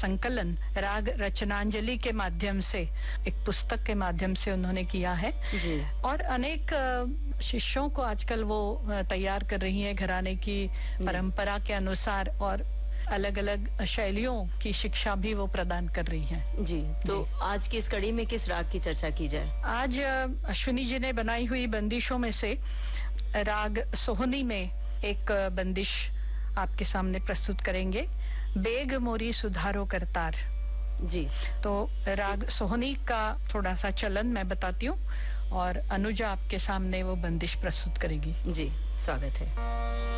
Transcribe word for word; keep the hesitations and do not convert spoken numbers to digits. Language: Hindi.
संकलन राग रचनांजलि के माध्यम से, एक पुस्तक के माध्यम से उन्होंने किया है जी। और अनेक शिष्यों को आजकल वो तैयार कर रही हैं घराने की परंपरा के अनुसार, और अलग अलग शैलियों की शिक्षा भी वो प्रदान कर रही हैं। जी, तो जी। आज की इस कड़ी में किस राग की चर्चा की जाए? आज अश्विनी जी ने बनाई हुई बंदिशों में से राग सोहनी में एक बंदिश आपके सामने प्रस्तुत करेंगे, बेग मोरी सुधारो करतार। जी, तो राग सोहनी का थोड़ा सा चलन मैं बताती हूँ और अनुजा आपके सामने वो बंदिश प्रस्तुत करेगी। जी, स्वागत है।